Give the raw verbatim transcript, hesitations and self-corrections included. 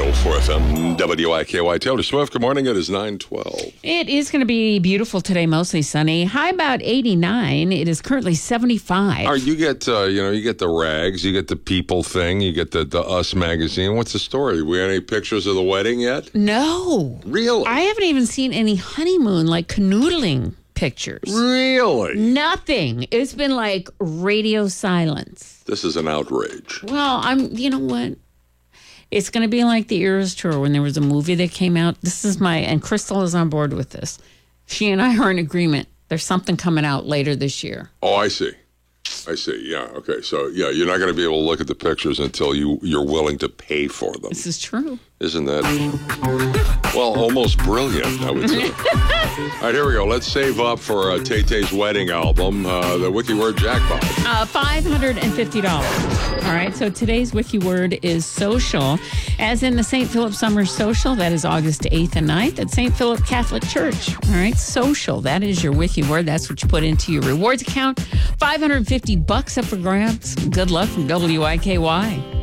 oh four F M, W I K Y. Taylor Swift, good morning. It is nine twelve. It is going to be beautiful today, mostly sunny. High about eighty-nine. It is currently seventy-five. All right, you get, uh, you know, you get the rags, you get the people thing, you get the, the Us magazine. What's the story? We got any pictures of the wedding yet? No. Really? I haven't even seen any honeymoon, like canoodling pictures. Really? Nothing. It's been like radio silence. This is an outrage. Well, I'm, you know what? It's going to be like the Eras Tour when there was a movie that came out. This is my, and Crystal is on board with this. She and I are in agreement. There's something coming out later this year. Oh, I see. I see. Yeah. Okay. So, yeah, you're not going to be able to look at the pictures until you, you're willing to pay for them. This is true. Isn't that, well, almost brilliant, I would say. All right, here we go. Let's save up for uh, Tay-Tay's wedding album, uh, the Wiki Word Jackpot. Uh, five hundred fifty dollars. All right, so today's Wiki Word is social, as in the Saint Philip Summer Social. That is August eighth and ninth at Saint Philip Catholic Church. All right, social. That is your Wiki Word. That's what you put into your rewards account. five hundred fifty bucks up for grabs. Good luck from W I K Y.